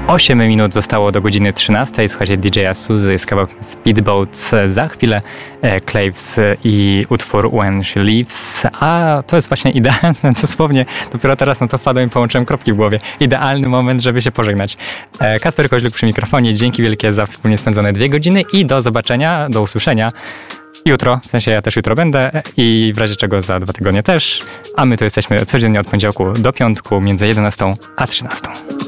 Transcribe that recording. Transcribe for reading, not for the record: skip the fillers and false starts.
8 minut zostało do godziny 13. Słuchajcie DJ-a Suzy z kawałkiem Speedboat. Za chwilę Claves i utwór When She Leaves. A to jest właśnie idealny, dosłownie dopiero teraz na to wpadłem i połączyłem kropki w głowie. Idealny moment, żeby się pożegnać. Kacper Koźluk przy mikrofonie. Dzięki wielkie za wspólnie spędzone 2 godziny i do zobaczenia, do usłyszenia jutro. W sensie ja też jutro będę i w razie czego za 2 tygodnie też. A my tu jesteśmy codziennie od poniedziałku do piątku między 11 a 13.